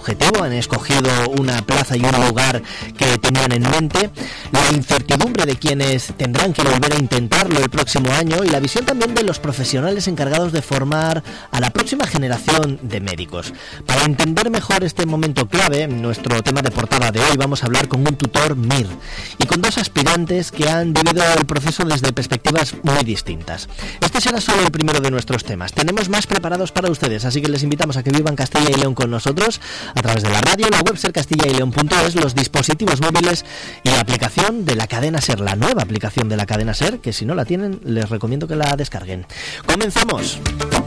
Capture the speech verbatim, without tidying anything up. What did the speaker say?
objetivo, han escogido una plaza y un lugar que tenían en mente, la incertidumbre de quienes tendrán que volver a intentarlo el próximo año y la visión también de los profesionales encargados de formar a la próxima generación de médicos. Para entender mejor este momento clave, en nuestro tema de portada de hoy vamos a hablar con un tutor M I R y con dos aspirantes que han vivido el proceso desde perspectivas muy distintas. Este será solo el primero de nuestros temas. Tenemos más preparados para ustedes, así que les invitamos a que vivan Castilla y León con nosotros a través de la radio, la web ser castilla y león punto es, los dispositivos móviles y la aplicación de la cadena SER, la nueva aplicación de la cadena SER, que si no la tienen les recomiendo que la descarguen. ¡Comenzamos!